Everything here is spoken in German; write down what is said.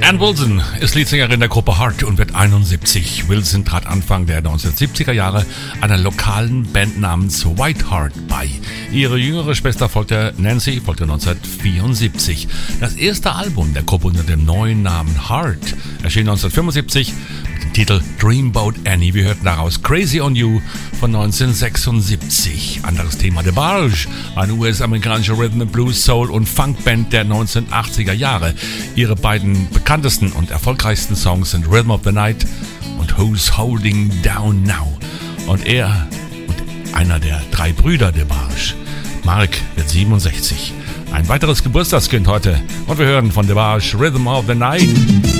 Ann Wilson ist Leadsängerin der Gruppe Heart und wird 71. Wilson trat Anfang der 1970er Jahre einer lokalen Band namens White Heart bei. Ihre jüngere Schwester Nancy folgte 1974. Das erste Album der Gruppe unter dem neuen Namen Heart erschien 1975 mit dem Titel Dreamboat Annie. Wir hörten daraus Crazy on You von 1976. Anderes Thema, DeBarge, eine US-amerikanische Rhythm and Blues, Soul und Funkband der 1980er Jahre. Ihre beiden bekanntesten und erfolgreichsten Songs sind Rhythm of the Night und Who's Holding Down Now. Und er und einer der drei Brüder DeBarge, Mark, wird 67. Ein weiteres Geburtstagskind heute und wir hören von DeBarge Rhythm of the Night.